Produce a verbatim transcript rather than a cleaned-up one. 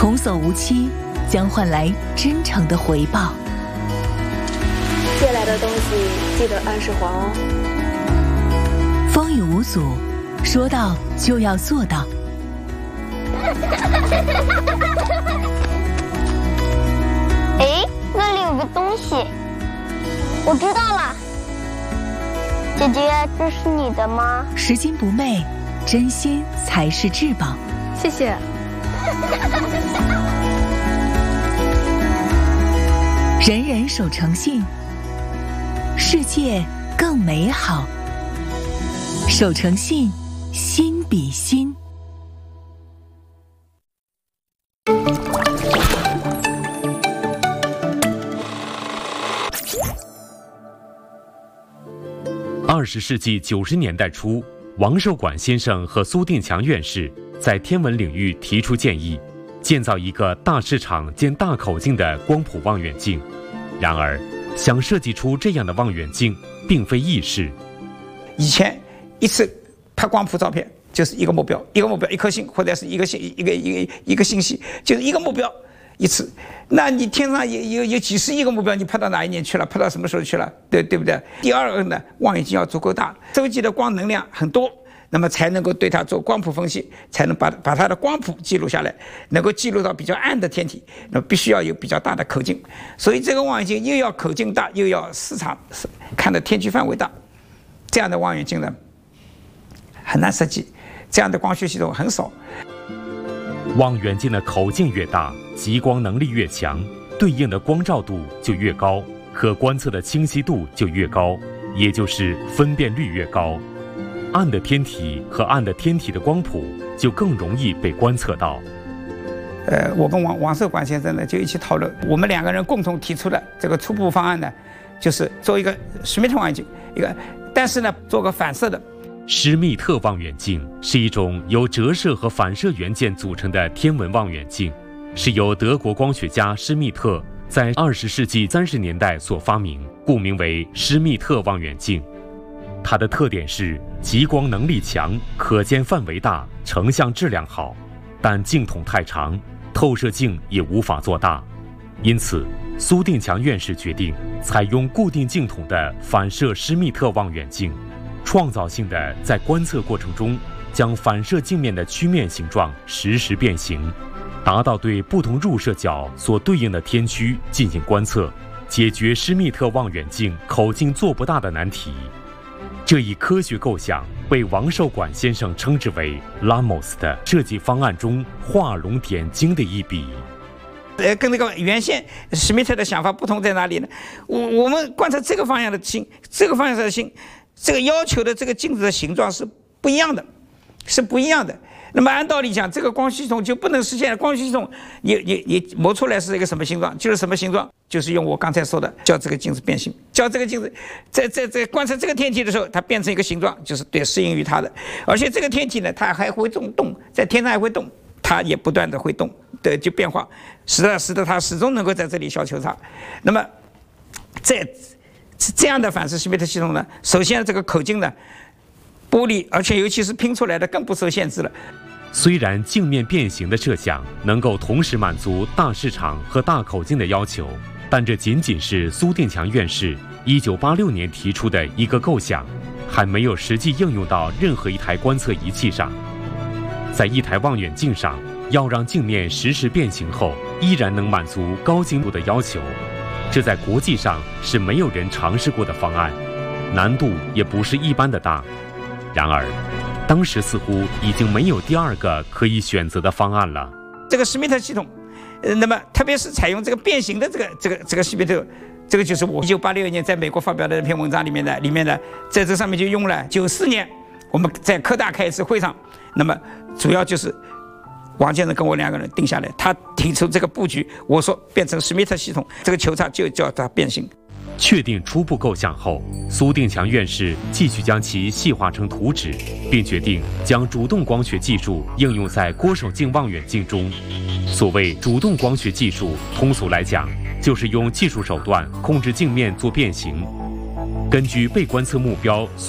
童叟无欺，将换来真诚的回报。 借来的东西记得按时还哦。 风雨无阻，说到就要做到。 哎，那里有个东西，我知道了。姐姐，这是你的吗？ 拾金不昧，真心才是至宝。 谢谢。 人人守诚信，世界更美好。守诚信，心比心。 二十世纪九十年代初，王寿管先生和苏定强院士在天文领域提出建议，建造一个大市场兼大口径的光谱望远镜。然而，想设计出这样的望远镜并非易事。 以前一次拍光谱照片就是一个目标，一个目标一颗星，或者是一个星一个一个一个星系，就是一个目标一次。那你天上有有有几十亿个目标，你拍到哪一年去了？拍到什么时候去了？对对不对？第二个呢，望远镜要足够大，收集的光能量很多，那么才能够对它做光谱分析，才能把把它的光谱记录下来，能够记录到比较暗的天体，那么必须要有比较大的口径。所以这个望远镜又要口径大，又要市场看的天区范围大，这样的望远镜呢很难设计，这样的光学系统很少。 望远镜的口径越大，极光能力越强，对应的光照度就越高，可观测的清晰度就越高，也就是分辨率越高。暗的天体和暗的天体的光谱就更容易被观测到。 呃，我跟王王寿管先生呢就一起讨论，我们两个人共同提出的这个初步方案呢，就是做一个施密特望远镜，一个，但是呢做个反射的。 施密特望远镜是一种由折射和反射元件组成的天文望远镜，是由德国光学家施密特在二十世纪三十年代所发明，故名为施密特望远镜。它的特点是极光能力强，可见范围大，成像质量好，但镜筒太长，透射镜也无法做大。因此，苏定强院士决定采用固定镜筒的反射施密特望远镜，创造性的在观测过程中将反射镜面的曲面形状实时变形，达到对不同入射角所对应的天区进行观测，解决施密特望远镜口径做不大的难题。这一科学构想被王寿管先生称之为拉莫斯的设计方案中画龙点睛的一笔。 呃，跟那个原先施密特的想法不同在哪里呢？我我们观测这个方向的星，这个方向的星，这个要求的这个镜子的形状是不一样的，是不一样的。那么按道理讲，这个光系统就不能实现。光系统你你你磨出来是一个什么形状，就是什么形状，就是用我刚才说的叫这个镜子变形，叫这个镜子在在在观测这个天体的时候，它变成一个形状，就是对适应于它的。而且这个天体呢，它还会动动，在天上还会动，它也不断的会动，对，就变化，使得使得它始终能够在这里消球差。那么在这样的反射施密特系统呢，首先这个口径呢，玻璃，而且尤其是拼出来的更不受限制了。 虽然镜面变形的设想能够同时满足大市场和大口径的要求，但这仅仅是苏定强院士一九八六年提出的一个构想，还没有实际应用到任何一台观测仪器上。在一台望远镜上，要让镜面实时变形后依然能满足高精度的要求，这在国际上是没有人尝试过的方案，难度也不是一般的大。然而当时似乎已经没有第二个可以选择的方案了。 这个施密特系统，呃，那么特别是采用这个变形的这个这个这个施密特，这个就是我一九八六年在美国发表的那篇文章里面的，里面的在这上面就用了。九四年我们在科大开一次会上，那么主要就是王先生跟我两个人定下来，他提出这个布局，我说变成施密特系统，这个球差就叫它变形。 确定初步构想后，苏定强院士继续将其细化成图纸，并决定将主动光学技术应用在郭守敬望远镜中。所谓主动光学技术，通俗来讲，就是用技术手段控制镜面做变形，根据被观测目标